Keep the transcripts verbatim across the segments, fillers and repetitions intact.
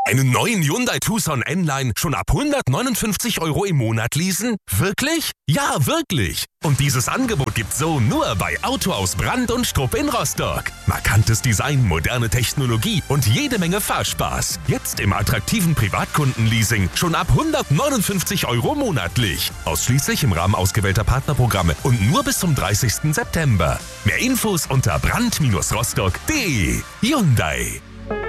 Einen neuen Hyundai Tucson N-Line schon ab hundertneunundfünfzig Euro im Monat leasen? Wirklich? Ja, wirklich! Und dieses Angebot gibt's so nur bei Autohaus Brandt und Strupp in Rostock. Markantes Design, moderne Technologie und jede Menge Fahrspaß. Jetzt im attraktiven Privatkundenleasing schon ab hundertneunundfünfzig Euro monatlich. Ausschließlich im Rahmen ausgewählter Partnerprogramme und nur bis zum dreißigsten September. Mehr Infos unter brandt rostock punkt de. Hyundai.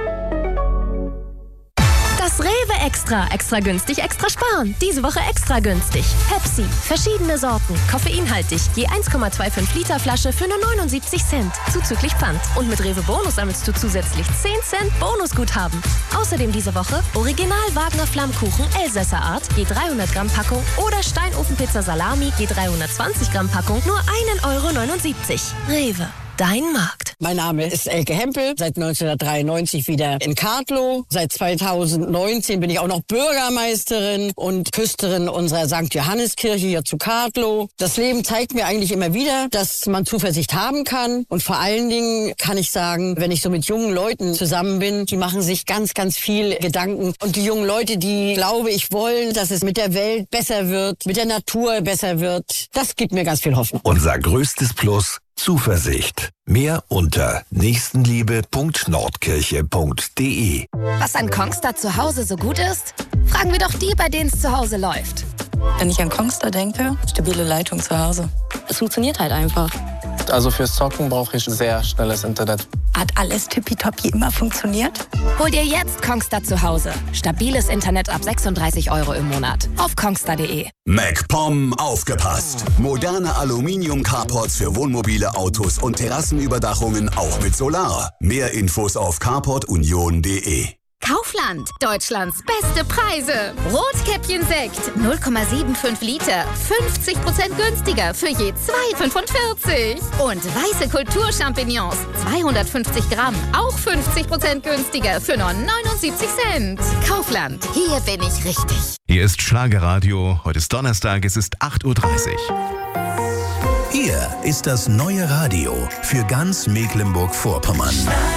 Das Rewe Extra. Extra günstig, extra sparen. Diese Woche extra günstig. Pepsi. Verschiedene Sorten. Koffeinhaltig. Je eins Komma fünfundzwanzig Liter Flasche für nur neunundsiebzig Cent. Zuzüglich Pfand. Und mit Rewe Bonus sammelst du zusätzlich zehn Cent Bonusguthaben. Außerdem diese Woche Original Wagner Flammkuchen Elsässer Art. Je dreihundert Gramm Packung. Oder Steinofenpizza Salami. Je dreihundertzwanzig Gramm Packung. Nur ein Euro neunundsiebzig. Rewe. Dein Markt. Mein Name ist Elke Hempel, seit neunzehnhundertdreiundneunzig wieder in Kartlow. Seit zweitausendneunzehn bin ich auch noch Bürgermeisterin und Küsterin unserer Sankt Johanneskirche hier zu Kartlow. Das Leben zeigt mir eigentlich immer wieder, dass man Zuversicht haben kann. Und vor allen Dingen kann ich sagen, wenn ich so mit jungen Leuten zusammen bin, die machen sich ganz, ganz viel Gedanken. Und die jungen Leute, die, glaube ich, wollen, dass es mit der Welt besser wird, mit der Natur besser wird, das gibt mir ganz viel Hoffnung. Unser größtes Plus: Zuversicht. Mehr unter nächstenliebe punkt nordkirche punkt de. Was an Kongstar zu Hause so gut ist? Fragen wir doch die, bei denen es zu Hause läuft. Wenn ich an Kongstar denke, stabile Leitung zu Hause. Es funktioniert halt einfach. Also fürs Zocken brauche ich sehr schnelles Internet. Hat alles tippitoppi immer funktioniert? Hol dir jetzt Kongstar zu Hause. Stabiles Internet ab sechsunddreißig Euro im Monat. Auf kongstar punkt de. MacPom aufgepasst. Moderne Aluminium-Carports für Wohnmobile, Autos und Terrassenüberdachungen auch mit Solar. Mehr Infos auf carport union punkt de. Kaufland, Deutschlands beste Preise. Rotkäppchen-Sekt, null Komma fünfundsiebzig Liter, fünfzig Prozent günstiger für je zwei Komma fünfundvierzig. Und weiße Kulturchampignons, zweihundertfünfzig Gramm, auch fünfzig Prozent günstiger für nur neunundsiebzig Cent. Kaufland, hier bin ich richtig. Hier ist Schlagerradio, heute ist Donnerstag, es ist acht Uhr dreißig. Hier ist das neue Radio für ganz Mecklenburg-Vorpommern.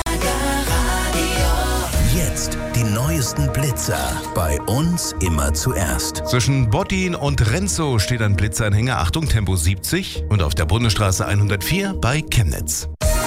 Jetzt die neuesten Blitzer. Bei uns immer zuerst. Zwischen Bottin und Renzow steht ein Blitzanhänger, Achtung, Tempo siebzig und auf der Bundesstraße hundertvier bei Chemnitz.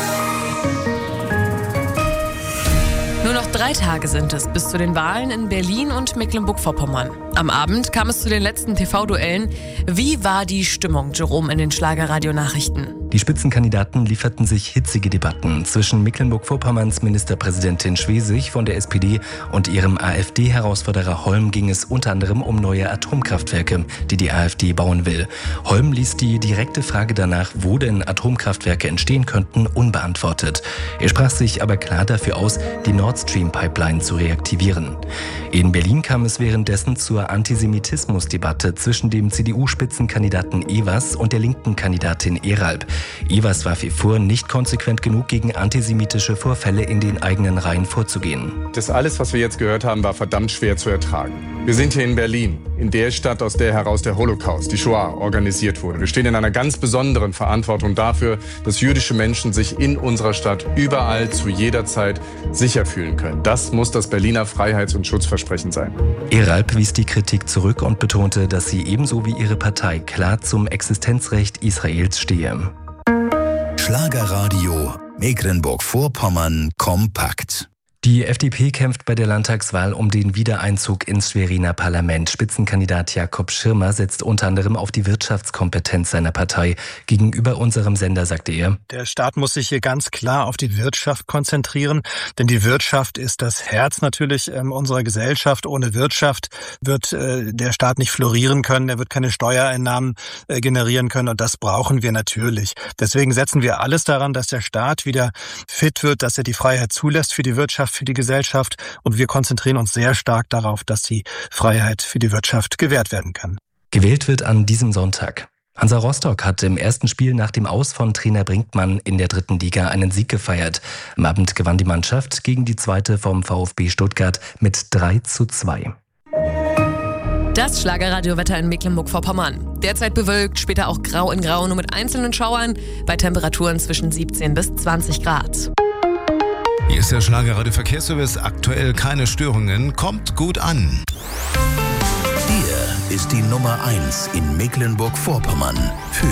Nur noch drei Tage sind es bis zu den Wahlen in Berlin und Mecklenburg-Vorpommern. Am Abend kam es zu den letzten T V-Duellen. Wie war die Stimmung, Jerome, in den Schlagerradio-Nachrichten? Die Spitzenkandidaten lieferten sich hitzige Debatten. Zwischen Mecklenburg-Vorpommerns Ministerpräsidentin Schwesig von der S P D und ihrem AfD-Herausforderer Holm ging es unter anderem um neue Atomkraftwerke, die die AfD bauen will. Holm ließ die direkte Frage danach, wo denn Atomkraftwerke entstehen könnten, unbeantwortet. Er sprach sich aber klar dafür aus, die Nord Stream-Pipeline zu reaktivieren. In Berlin kam es währenddessen zur Antisemitismusdebatte zwischen dem C D U-Spitzenkandidaten Evers und der linken Kandidatin Eralb. Evers warf ihr vor, nicht konsequent genug gegen antisemitische Vorfälle in den eigenen Reihen vorzugehen. Das alles, was wir jetzt gehört haben, war verdammt schwer zu ertragen. Wir sind hier in Berlin, in der Stadt, aus der heraus der Holocaust, die Shoah, organisiert wurde. Wir stehen in einer ganz besonderen Verantwortung dafür, dass jüdische Menschen sich in unserer Stadt überall zu jeder Zeit sicher fühlen können. Das muss das Berliner Freiheits- und Schutzversprechen sein. Eralb wies die Kritik zurück und betonte, dass sie ebenso wie ihre Partei klar zum Existenzrecht Israels stehe. Schlagerradio Mecklenburg-Vorpommern kompakt. Die F D P kämpft bei der Landtagswahl um den Wiedereinzug ins Schweriner Parlament. Spitzenkandidat Jakob Schirmer setzt unter anderem auf die Wirtschaftskompetenz seiner Partei. Gegenüber unserem Sender sagte er: Der Staat muss sich hier ganz klar auf die Wirtschaft konzentrieren, denn die Wirtschaft ist das Herz natürlich äh, unserer Gesellschaft. Ohne Wirtschaft wird äh, der Staat nicht florieren können, er wird keine Steuereinnahmen äh, generieren können und das brauchen wir natürlich. Deswegen setzen wir alles daran, dass der Staat wieder fit wird, dass er die Freiheit zulässt für die Wirtschaft, für die Gesellschaft und wir konzentrieren uns sehr stark darauf, dass die Freiheit für die Wirtschaft gewährt werden kann. Gewählt wird an diesem Sonntag. Hansa Rostock hat im ersten Spiel nach dem Aus von Trainer Brinkmann in der dritten Liga einen Sieg gefeiert. Am Abend gewann die Mannschaft gegen die zweite vom VfB Stuttgart mit drei zu zwei. Das Schlagerradiowetter in Mecklenburg-Vorpommern. Derzeit bewölkt, später auch grau in grau, nur mit einzelnen Schauern, bei Temperaturen zwischen siebzehn bis zwanzig Grad. Hier ist der Schlagerradio Verkehrsservice. Aktuell keine Störungen. Kommt gut an. Hier ist die Nummer eins in Mecklenburg-Vorpommern für